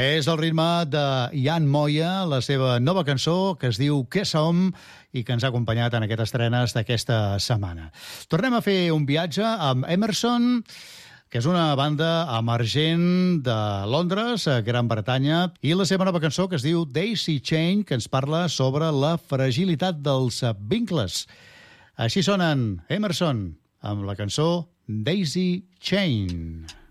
És el ritme de Jan Moya, la seva nova cançó que es diu Què som i que ens ha acompanyat en aquestes estrenes d'aquesta setmana. Tornem a fer un viatge amb Emerson, que és una banda emergent de Londres, a Gran Bretanya, i la seva nova cançó que es diu Daisy Chain, que ens parla sobre la fragilitat dels vincles. Així sonen Emerson amb la cançó Daisy Chain.